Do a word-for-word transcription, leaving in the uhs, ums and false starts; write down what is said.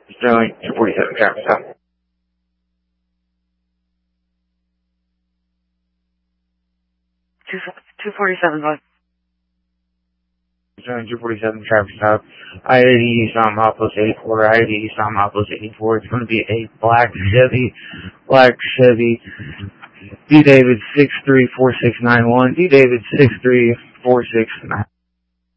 Sterling, two forty-seven, traffic stop. two forty-seven, bud. Sterling, two forty-seven, traffic stop. I eighty, East Almapolis eighty-four, I eighty, East Almapolis eighty-four. It's going to be a black Chevy, black Chevy, D David six three four six nine one, D David six three four six nine.